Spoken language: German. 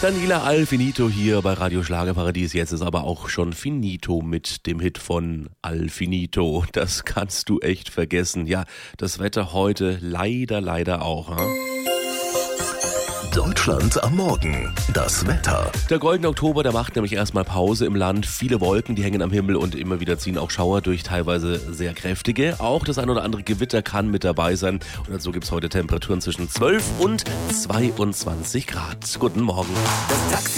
Daniela Al Finito hier bei Radio Schlagerparadies. Jetzt ist aber auch schon finito mit dem Hit von Al Finito. Das kannst du echt vergessen. Ja, das Wetter heute leider auch. Deutschland am Morgen. Das Wetter. Der goldene Oktober, der macht nämlich erstmal Pause im Land. Viele Wolken, die hängen am Himmel und immer wieder ziehen auch Schauer durch, teilweise sehr kräftige. Auch das ein oder andere Gewitter kann mit dabei sein. Und dazu gibt es heute Temperaturen zwischen 12 und 22 Grad. Guten Morgen.